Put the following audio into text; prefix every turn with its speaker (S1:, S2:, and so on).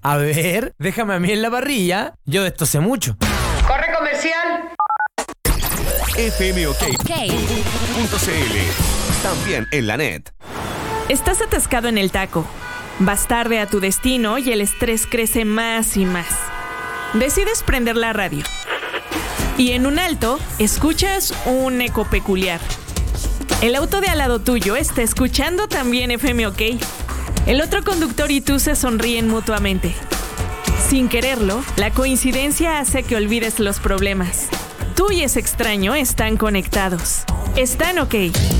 S1: A ver, déjame a mí en la parrilla. Yo de esto sé mucho.
S2: ¡Corre comercial!
S3: fmok.cl. También en la net.
S4: Estás atascado en el taco. Vas tarde a tu destino y el estrés crece más y más. Decides prender la radio. Y en un alto, escuchas un eco peculiar. El auto de al lado tuyo está escuchando también FM OK. El otro conductor y tú se sonríen mutuamente. Sin quererlo, la coincidencia hace que olvides los problemas. Tú y ese extraño están conectados. Están OK.